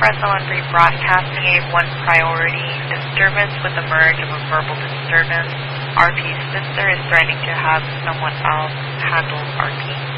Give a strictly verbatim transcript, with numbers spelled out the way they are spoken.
S L N Rebroadcasting gave one priority, disturbance with the merge of a verbal disturbance. R P's sister is threatening to have someone else handle R P.